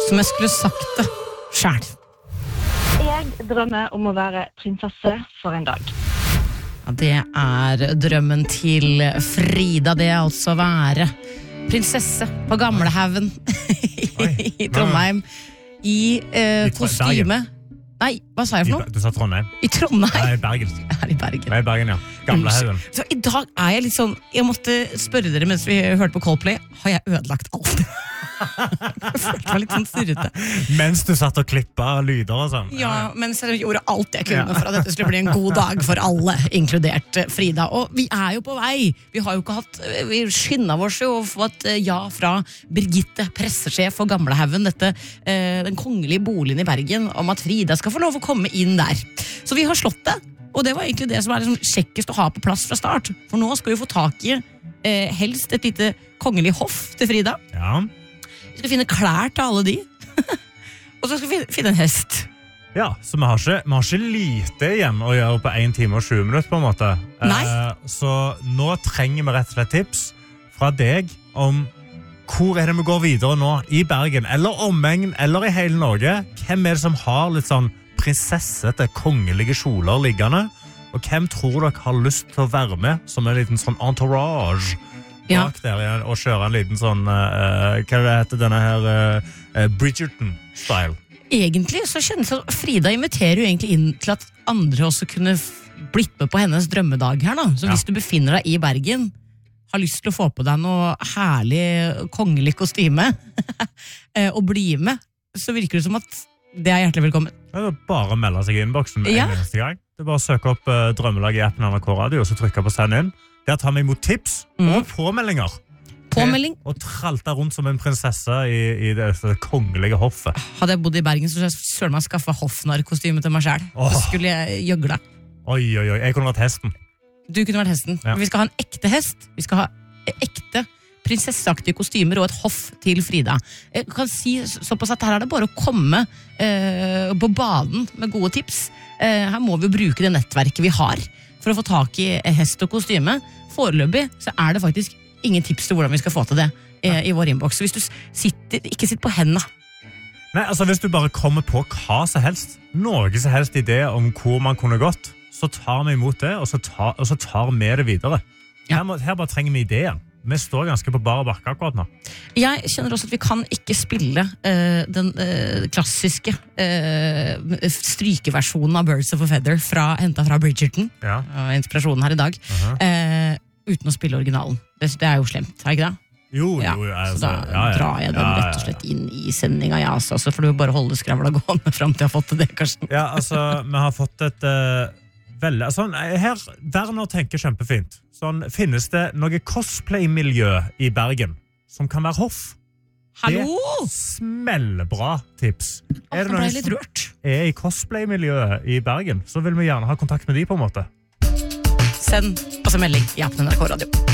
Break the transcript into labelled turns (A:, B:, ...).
A: Som jeg skulle sagt det selv.
B: Jeg drømmer om å være prinsesse for en dag.
A: Ja, det er drømmen til Frida, det er altså å være prinsesse på Gamlehaugen i Trondheim i kostyme. Nei, hva sa jeg for noe?
C: Du sa Trondheim.
A: I Trondheim?
C: Nei, i Bergen.
A: Her i Bergen.
C: Nei, i Bergen, ja. Gamlehaugen.
A: Så i dag er jeg litt sånn, jeg måtte spørre dere mens vi hørte på Coldplay, har jeg ødelagt alt? Jeg følte meg litt sånn styrrete.
C: Mens du satt og klippet lyder og sånn.
A: Ja, mens jeg gjorde alt jeg kunne for at dette skulle bli en god dag for alle, inkludert Frida. Og vi er jo på vei. Vi har jo ikke hatt, vi skyndet oss jo og fått ja fra Birgitte, pressesjef for Gamlehaugen, dette, den kongelige boligen i Bergen, om at Frida skal få lov å komme inn der. Så vi har slått det, og det var egentlig det som er liksom kjekkest å ha på plass fra start. For nå skal vi få tak i helst et lite kongelig hoff til Frida.
C: Ja.
A: Vi skal finne klær til alle de. Og så skal vi finne en hest.
C: Ja, så vi har ikke lite igjen å gjøre på 1 time og 20 minutter på en måte.
A: Nei.
C: Så nå trenger vi rett og slett tips fra deg om hvor er det vi går videre nå i Bergen, eller omegn, eller i hele Norge. Hvem er det som har litt sånn prinsessete, kongelige kjoler liggende? Og hvem tror dere har lyst til å være med som en liten sånn entourage bak der og kjøre en liten sånn, hva det heter denne her, Bridgerton-style?
A: Egentlig så kjennes det at Frida inviterer jo egentlig inn til at andre også kunne blitt med på hennes drømmedag her da. Så hvis du befinner deg i Bergen, har lyst til å få på deg noe herlig kongelig kostyme og bli med, så virker det som at det er hjertelig velkommen.
C: Det er bare å melde seg i innboksen en eneste gang. Det er bare å søke opp drømmelag i appen NRK Radio, og så trykke på send inn. Der tar vi imot tips og påmeldinger.
A: Påmelding.
C: Og tralta rundt som en prinsesse i det kongelige hoffet.
A: Hadde jeg bodd i Bergen, så skulle jeg skaffe hoffnarkostyme til meg selv. Så skulle jeg gjøgle.
C: Oi, jeg kunne vært hesten.
A: Du kunne vært hesten. Ja. Vi skal ha en ekte hest. Vi skal ha ekte prinsesseaktige kostymer og et hoff til Frida. Jeg kan si såpass at her er det bare å komme på banen med gode tips. Her må vi bruke det nettverket vi har for å få tak i hest og kostyme. Foreløpig så er det faktisk ingen tips til hvordan vi skal få til det i vår innboks. Så hvis du ikke sitter på hendene.
C: Nei, altså hvis du bare kommer på hva som helst, noe som helst idé om hvor man kunne gått, så tar vi imot det, og så tar vi det videre. Her bare trenger vi ideen. Vi står ganske på bar bakke akkurat nå.
A: Jeg kjenner også at vi kan ikke spille den klassiske strykeversjonen av Birds of a Feather hentet fra Bridgerton, inspirasjonen her i dag, uten å spille originalen. Det er jo slemt, er ikke det?
C: Jo,
A: så da drar jeg den rett og slett inn i sendinga, så får du bare holde skravla gående frem til jeg har fått til det, Karsten.
C: Ja, altså, vi har fått et veldig, sånn, her, Werner tenker kjempefint. Sånn, finnes det noe cosplay-miljø i Bergen som kan være hoff?
A: Hallo?
C: Det smeller bra tips. Er det noen
A: litt rørt.
C: Er i cosplay-miljøet i Bergen, så vil vi gjerne ha kontakt med de på en måte.
A: Send oss en melding i appen NRK Radio.